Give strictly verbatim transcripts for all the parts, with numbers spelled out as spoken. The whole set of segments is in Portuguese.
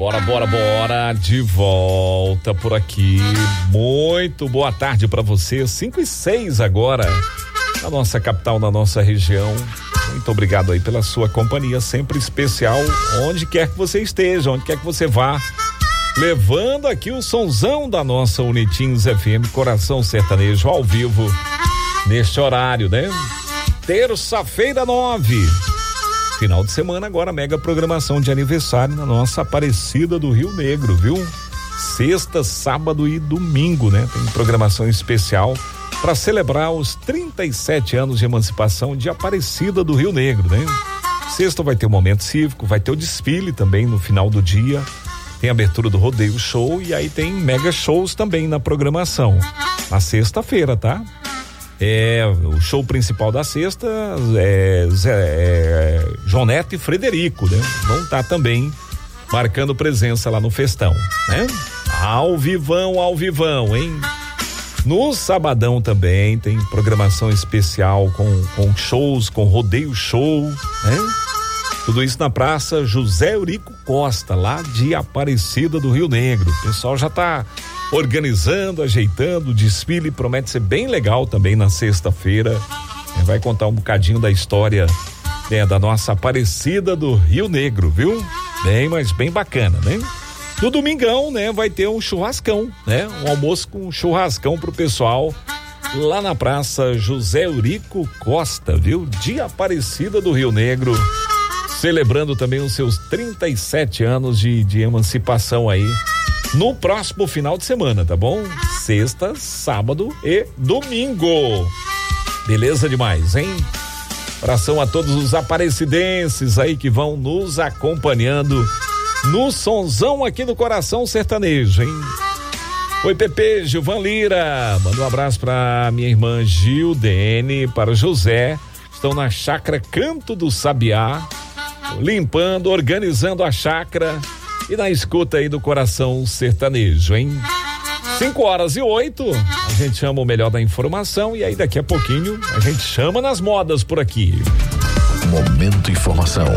Bora, bora, bora, de volta por aqui. Muito boa tarde para você, cinco e seis agora, na nossa capital, na nossa região. Muito obrigado aí pela sua companhia, sempre especial, onde quer que você esteja, onde quer que você vá, levando aqui o sonzão da nossa Unitins F M, Coração Sertanejo, ao vivo, neste horário, né? Terça-feira, nove. Final de semana agora, mega programação de aniversário na nossa Aparecida do Rio Negro, viu? Sexta, sábado e domingo, né? Tem programação especial para celebrar os trinta e sete anos de emancipação de Aparecida do Rio Negro, né? Sexta vai ter o momento cívico, vai ter o desfile também no final do dia, tem a abertura do rodeio show e aí tem mega shows também na programação, na sexta-feira, tá? É, o show principal da sexta é, é, é João Neto e Frederico, né? Vão estar também marcando presença lá no festão, né? Ao vivão, ao vivão, hein? No sabadão também tem programação especial com, com shows, com rodeio show, né? Tudo isso na Praça José Eurico Costa, lá de Aparecida do Rio Negro. O pessoal já tá organizando, ajeitando o desfile, promete ser bem legal também na sexta-feira. É, vai contar um bocadinho da história, né, da nossa Aparecida do Rio Negro, viu? Bem, mas bem bacana, né? No domingão, né, vai ter um churrascão, né? Um almoço com um churrascão pro pessoal lá na Praça José Eurico Costa, viu? De Aparecida do Rio Negro, celebrando também os seus trinta e sete anos de, de emancipação aí, no próximo final de semana, tá bom? Sexta, sábado e domingo. Beleza demais, hein? Abração a todos os aparecidenses aí que vão nos acompanhando no sonzão aqui do Coração Sertanejo, hein? Oi, Pepe, Gilvan Lira, manda um abraço pra minha irmã Gildene, para o José, estão na chácara Canto do Sabiá, limpando, organizando a chácara e na escuta aí do Coração Sertanejo, hein? cinco horas e oito, a gente chama o melhor da informação e aí daqui a pouquinho a gente chama nas modas por aqui. Momento Informação.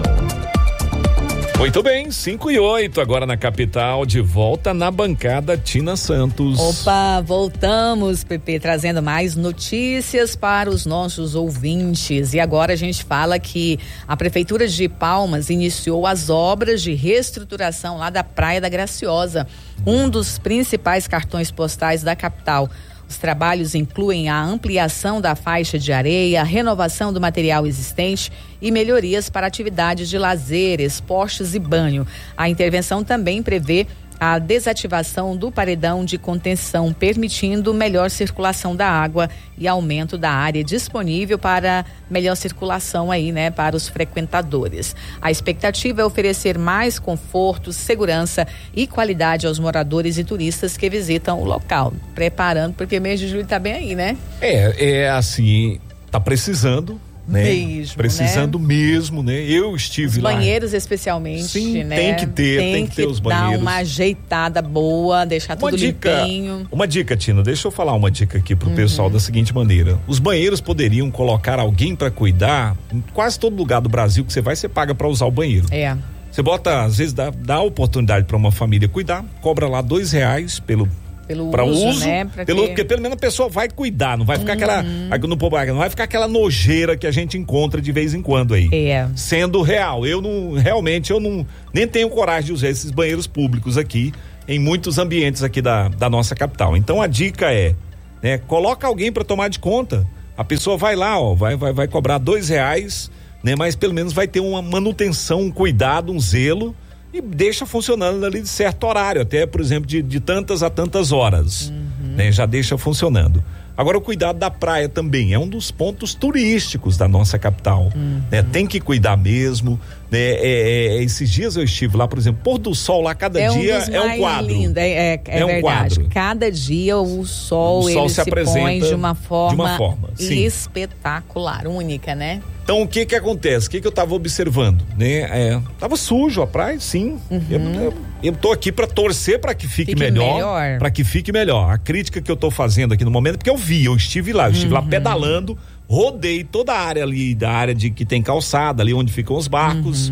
Muito bem, cinco e oito agora na capital, de volta na bancada Tina Santos. Opa, voltamos, Pepe, trazendo mais notícias para os nossos ouvintes. E agora a gente fala que a Prefeitura de Palmas iniciou as obras de reestruturação lá da Praia da Graciosa, um dos principais cartões postais da capital. Os trabalhos incluem a ampliação da faixa de areia, a renovação do material existente e melhorias para atividades de lazer, esportes e banho. A intervenção também prevê a desativação do paredão de contenção, permitindo melhor circulação da água e aumento da área disponível para melhor circulação aí, né, para os frequentadores. A expectativa é oferecer mais conforto, segurança e qualidade aos moradores e turistas que visitam o local. Preparando, porque mês de julho tá bem aí, né? É, é assim, tá precisando, né? Mesmo, precisando né? mesmo, né? Eu estive os lá. banheiros especialmente, Sim, né? tem que ter, tem, tem que ter os banheiros. Dar uma ajeitada boa, deixar uma tudo dica, limpinho. Uma dica, Tina, deixa eu falar uma dica aqui pro uhum. pessoal da seguinte maneira: os banheiros poderiam colocar alguém para cuidar. Em quase todo lugar do Brasil que você vai, você paga para usar o banheiro. É. Você bota, às vezes dá, dá oportunidade para uma família cuidar, cobra lá dois reais pelo Pelo pra uso, uso, né? Pra pelo, que... porque pelo menos a pessoa vai cuidar, não vai ficar uhum. aquela, não vai ficar aquela nojeira que a gente encontra de vez em quando aí. É. Sendo real, eu não, realmente eu não, nem tenho coragem de usar esses banheiros públicos aqui, em muitos ambientes aqui da, da nossa capital. Então a dica é, né? Coloca alguém para tomar de conta, a pessoa vai lá, ó, vai, vai, vai cobrar dois reais, né? Mas pelo menos vai ter uma manutenção, um cuidado, um zelo, e deixa funcionando ali de certo horário, até, por exemplo, de, de tantas a tantas horas, uhum. né? Já deixa funcionando. Agora, o cuidado da praia também é um dos pontos turísticos da nossa capital, uhum. né? Tem que cuidar mesmo, né? É, é, esses dias eu estive lá, por exemplo, pôr do sol lá, cada é dia um é um quadro. Lindo, é, é, é, é um verdade. Quadro. Cada dia o sol, o sol ele se, se apresenta põe de uma forma, de uma forma espetacular, única, né? Então, o que que acontece? O que que eu tava observando, né? É, tava sujo a praia, sim. Uhum. Eu, eu, eu tô aqui para torcer para que fique, fique melhor, melhor. para que fique melhor. A crítica que eu tô fazendo aqui no momento, porque eu vi, eu estive lá, eu estive uhum. lá pedalando, rodei toda a área ali, da área de que tem calçada, ali onde ficam os barcos, uhum.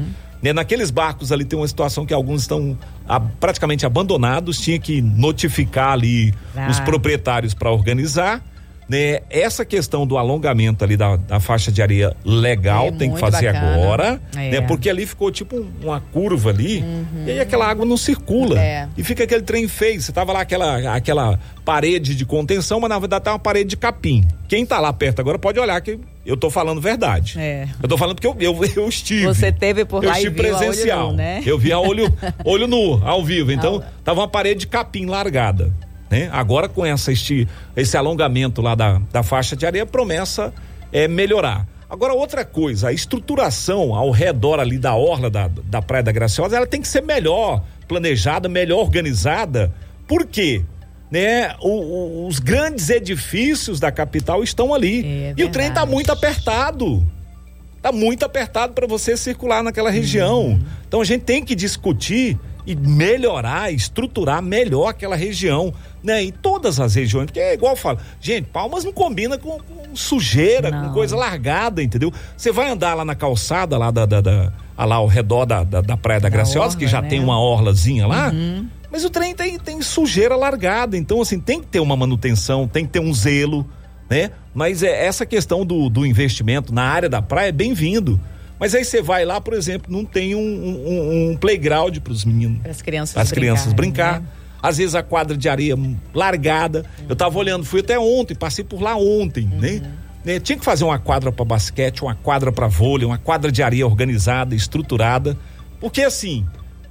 Né? Naqueles barcos ali tem uma situação que alguns estão a, praticamente abandonados, tinha que notificar ali ah. os proprietários para organizar. Né? Essa questão do alongamento ali da, da faixa de areia legal, é, tem que fazer bacana. agora, é. né? Porque ali ficou tipo uma curva ali, uhum. e aí aquela água não circula, é. e fica aquele trem feio. Você tava lá aquela, aquela parede de contenção, mas na verdade tá uma parede de capim. Quem tá lá perto agora pode olhar que eu tô falando verdade. É. Eu tô falando porque eu, eu, eu estive. Você teve por lá eu e viu presencial, a olho nu, né? Eu vi a olho, olho nu, ao vivo. Então, não. tava uma parede de capim largada. Né? Agora com essa, este, esse alongamento lá da, da faixa de areia, promessa é melhorar. Agora outra coisa, a estruturação ao redor ali da orla da, da Praia da Graciosa, ela tem que ser melhor planejada, melhor organizada. Por quê? Né? O, o, os grandes edifícios da capital estão ali, é e o trem está muito apertado. Está muito apertado para você circular naquela região. Uhum. Então a gente tem que discutir e melhorar, estruturar melhor aquela região, né? Em todas as regiões, porque é igual eu falo, gente, Palmas não combina com, com sujeira, não. com coisa largada, entendeu? Você vai andar lá na calçada, lá, da, da, da, lá ao redor da, da, da Praia da, da Graciosa, orla, que já né? tem uma orlazinha lá, uhum. mas o trem tem, tem sujeira largada, então assim, tem que ter uma manutenção, tem que ter um zelo, né? Mas é, essa questão do, do investimento na área da praia é bem-vindo. Mas aí você vai lá, por exemplo, não tem um, um, um playground para os meninos. Para as crianças Para as crianças brincar. Né? Às vezes a quadra de areia largada. Uhum. Eu tava olhando, fui até ontem, passei por lá ontem, uhum. né? né? Tinha que fazer uma quadra para basquete, uma quadra para vôlei, uma quadra de areia organizada, estruturada. Porque assim,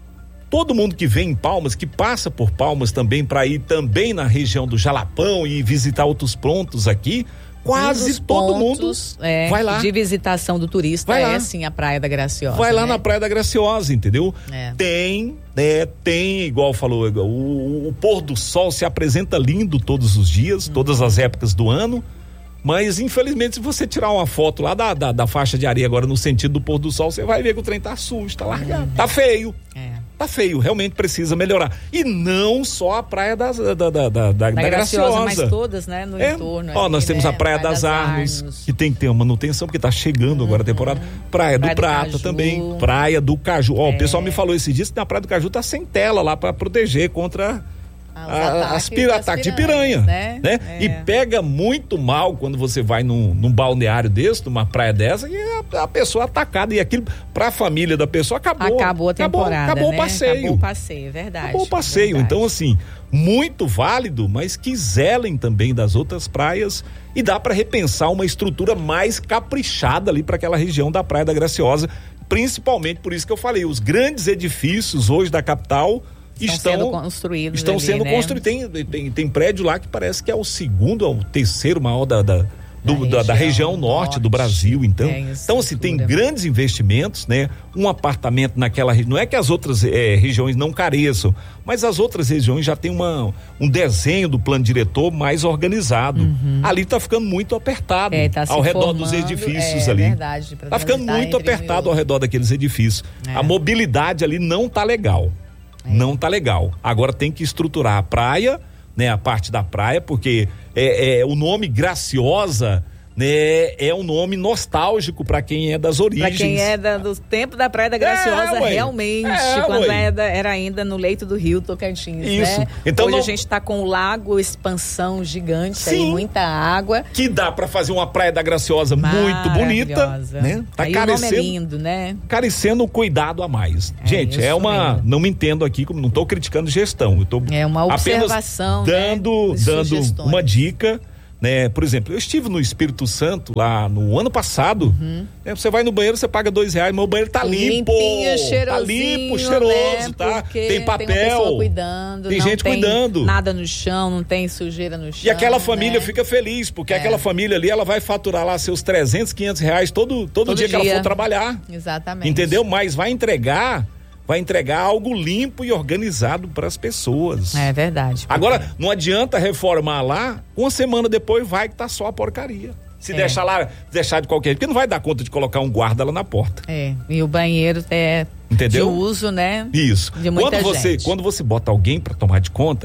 todo mundo que vem em Palmas, que passa por Palmas também para ir também na região do Jalapão e visitar outros pontos aqui, quase um todo pontos, mundo é, vai lá. De visitação do turista vai é assim a Praia da Graciosa. Vai lá né? na Praia da Graciosa, entendeu? É. Tem, né, tem, igual falou, o, o pôr do sol se apresenta lindo todos os dias, hum. todas as épocas do ano, mas infelizmente se você tirar uma foto lá da, da, da faixa de areia agora no sentido do pôr do sol, você vai ver que o trem tá sujo, tá largado, hum. tá feio. É. Tá feio, realmente precisa melhorar. E não só a praia das, da, da, da, da, da, da Graciosa, Graciosa, mas todas, né, no é. entorno. Ó, ali, nós temos né? a Praia, praia das, das Arnos, Arnos, que tem que ter uma manutenção, porque tá chegando uhum. agora a temporada. Praia, praia do, do Prata Caju. também, Praia do Caju. Ó, é. o pessoal me falou esses dias que na Praia do Caju tá sem tela lá para proteger contra Ah, a, as pira, ataques de piranha, né? né? É. E pega muito mal quando você vai num, num balneário desse, numa praia dessa, e a, a pessoa atacada, e aquilo pra família da pessoa acabou. Acabou a temporada, Acabou, acabou né? o passeio. Acabou o passeio, é verdade. Acabou o passeio, verdade. Então assim, muito válido, mas que zelem também das outras praias, e dá para repensar uma estrutura mais caprichada ali para aquela região da Praia da Graciosa, principalmente por isso que eu falei, os grandes edifícios hoje da capital Estão, estão sendo construídos. Estão ali, sendo né? construídos. Tem, tem, tem prédio lá que parece que é o segundo ou o terceiro maior da, da, do, da, região, da, da região norte, norte do Brasil. Então, é então assim, tem grandes investimentos, né? Um apartamento naquela região. Não é que as outras é, regiões não careçam, mas as outras regiões já tem uma, um desenho do plano diretor mais organizado. Uhum. Ali tá ficando muito apertado é, tá ao redor formando, dos edifícios é, ali. É verdade. Tá ficando muito apertado ao redor daqueles edifícios. É. A mobilidade ali não tá legal. É. Não tá legal. Agora tem que estruturar a praia, né? A parte da praia, porque é, é o nome Graciosa, né? É um nome nostálgico para quem é das origens. Para quem é da, do tempo da Praia da Graciosa, é, realmente, é, quando era, era ainda no leito do Rio Tocantins, Isso. né? Então, hoje não... a gente tá com o lago expansão gigante, Sim. aí muita água. Que dá para fazer uma Praia da Graciosa muito bonita, né? Tá aí carecendo, o nome é lindo, né? Carecendo cuidado a mais. É, gente, é uma, mesmo. Não me entendo aqui, como não tô criticando gestão, eu tô é uma observação, dando, né, dando uma dica. Né? Por exemplo, eu estive no Espírito Santo lá no ano passado, uhum. né? Você vai no banheiro, você paga dois reais, mas o banheiro tá limpo, limpinho, cheirosinho, tá limpo, cheiroso, né? tá? Tem papel, tem uma pessoa cuidando, tem gente tem cuidando, nada no chão, não tem sujeira no chão. E aquela família né? fica feliz, porque é. aquela família ali, ela vai faturar lá seus trezentos, quinhentos reais todo, todo, todo dia, dia que ela for trabalhar. Exatamente. Entendeu? Mas vai entregar vai entregar algo limpo e organizado para as pessoas. É verdade. Agora, não adianta reformar lá, uma semana depois vai que tá só a porcaria. Se é. deixar lá, deixar de qualquer jeito, porque não vai dar conta de colocar um guarda lá na porta. É, e o banheiro é Entendeu? de uso, né? Isso. De muita quando você, gente. Quando você bota alguém para tomar de conta,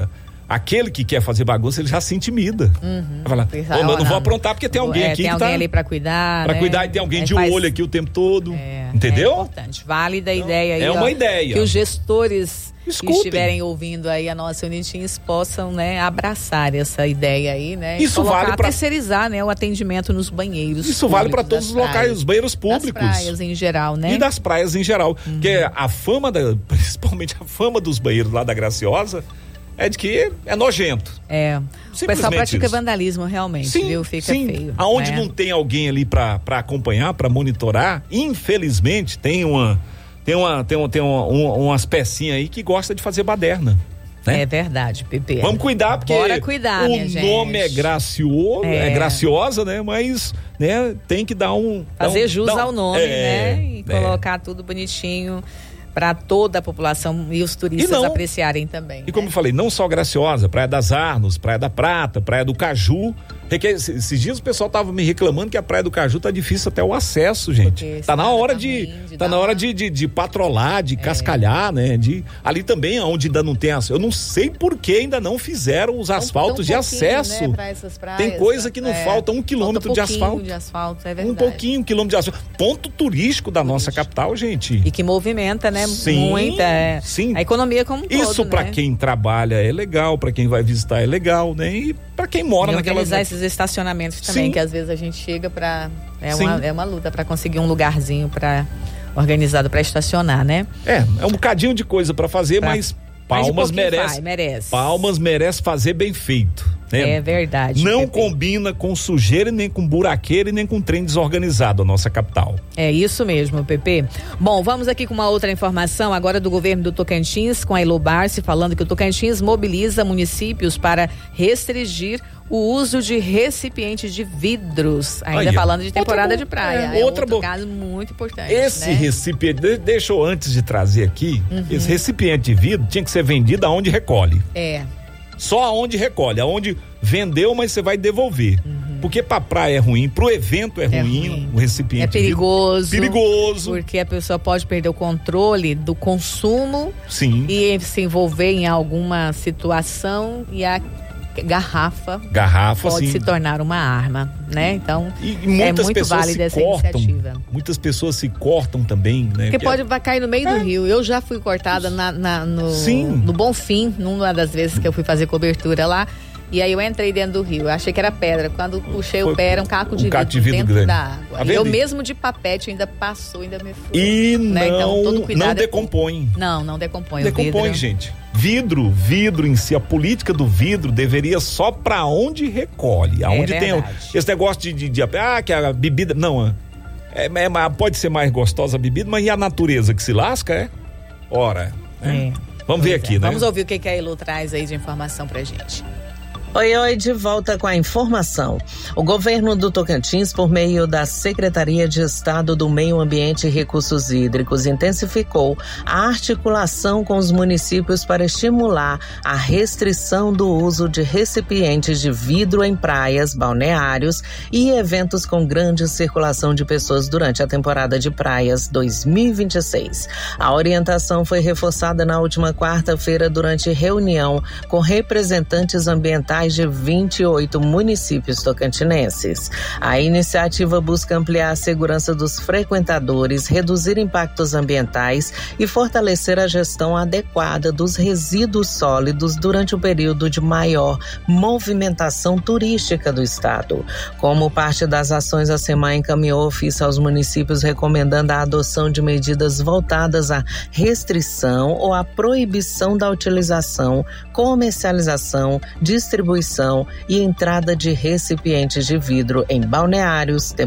aquele que quer fazer bagunça, ele já se intimida. Uhum. Vai falar, oh, eu não vou aprontar porque tem alguém é, aqui tem que alguém tá... ali pra cuidar, Pra né? cuidar e tem alguém é, de faz... olho aqui o tempo todo. É, entendeu? É importante. Válida a ideia aí. É uma ó, ideia. Que os gestores Escutem. que estiverem ouvindo aí a nossa Unitins possam, né, abraçar essa ideia aí, né? Isso colocar, vale pra... terceirizar, né, o atendimento nos banheiros. Isso vale para todos os locais, praias, os banheiros públicos. Das praias em geral, né? E das praias em geral. Uhum. Porque a fama, da, principalmente a fama dos banheiros lá da Graciosa, é de que é nojento. É. O pessoal pratica isso. vandalismo realmente, sim, viu? Fica sim. feio. Aonde né? não tem alguém ali para acompanhar, para monitorar, infelizmente tem uma tem uma tem, uma, tem uma, uma, umas pecinhas aí que gosta de fazer baderna. Né? É verdade, Pepe. Vamos cuidar, porque Bora cuidar, o minha gente. nome é gracioso, é. é graciosa, né? Mas, né, tem que dar um... Fazer dar um, jus dar um, ao nome, é, né? E é. colocar tudo bonitinho para toda a população e os turistas e não, apreciarem também. E como né? eu falei, não só Graciosa, Praia das Arnos, Praia da Prata, Praia do Caju. Esses dias o pessoal tava me reclamando que a Praia do Caju tá difícil até o acesso, gente. Porque tá na hora tá de, ruim, de tá na hora de, de, de patrolar, de é. cascalhar, né? De, ali também, onde ainda não tem acesso. Eu não sei por que ainda não fizeram os asfaltos um, um de acesso. Né, pra essas praias, tem coisa que não é, falta um quilômetro falta um de asfalto. de asfalto, é verdade. Um pouquinho, um quilômetro de asfalto. Ponto turístico da turístico. nossa capital, gente. E que movimenta, né? Sim, Muita. É, sim. A economia como um Isso todo, para né? quem trabalha é legal, para quem vai visitar é legal, né? E para quem mora e naquela... organizar esses estacionamentos também, sim. que às vezes a gente chega para é sim. uma, é uma luta para conseguir um lugarzinho para organizado para estacionar, né? É, é um bocadinho de coisa para fazer, pra, mas Palmas merece, vai, merece. Palmas merece fazer bem feito. Né? É verdade. Não Pepe. combina com sujeira, nem com buraqueira e nem com trem desorganizado a nossa capital. É isso mesmo, Pepe. Bom, vamos aqui com uma outra informação agora do governo do Tocantins, com a Elo Barsi, falando que o Tocantins mobiliza municípios para restringir o uso de recipientes de vidros, ainda Aí, falando de temporada outra, de praia. É, é outra outro bo... caso muito importante. Esse né? recipiente, deixa eu antes de trazer aqui, uhum. esse recipiente de vidro tinha que ser vendido aonde recolhe. É. Só aonde recolhe, aonde vendeu, mas você vai devolver. Uhum. Porque pra praia é ruim, pro evento é, é ruim, ruim, o recipiente. É perigoso. De vidro. Perigoso. Porque a pessoa pode perder o controle do consumo. Sim. E se envolver em alguma situação e a garrafa, garrafa pode sim. se tornar uma arma, né? Então, e, e muitas é muito pessoas válida essa cortam, iniciativa. Muitas pessoas se cortam também, né? Porque que pode é... vai cair no meio é. do rio. Eu já fui cortada na, na, no, sim. no Bonfim, numa das vezes que eu fui fazer cobertura lá. E aí eu entrei dentro do rio, eu achei que era pedra. Quando puxei Foi o pé, era um caco de um vidro, de vidro dentro grande. da água. Tá E eu mesmo de papete ainda passou, ainda me furou. E né? não, então, todo cuidado não é decompõe. Com... Não, não decompõe. Decompõe, o vidro. gente. Vidro, vidro em si, a política do vidro deveria só pra onde recolhe. Aonde é tem esse negócio de, de, de ah, que a bebida, não, é, é, pode ser mais gostosa a bebida, mas e a natureza que se lasca, é? Ora, né? é. Vamos ver aqui, é. né? Vamos ouvir o que, que a Elo traz aí de informação pra gente. Oi, oi, de volta com a informação. O governo do Tocantins, por meio da Secretaria de Estado do Meio Ambiente e Recursos Hídricos, intensificou a articulação com os municípios para estimular a restrição do uso de recipientes de vidro em praias, balneários e eventos com grande circulação de pessoas durante a temporada de praias dois mil e vinte e seis. A orientação foi reforçada na última quarta-feira durante reunião com representantes ambientais de vinte e oito municípios tocantinenses. A iniciativa busca ampliar a segurança dos frequentadores, reduzir impactos ambientais e fortalecer a gestão adequada dos resíduos sólidos durante o período de maior movimentação turística do estado. Como parte das ações, a SEMAI encaminhou ofício aos municípios recomendando a adoção de medidas voltadas à restrição ou à proibição da utilização, comercialização, distribuição e entrada de recipientes de vidro em balneários,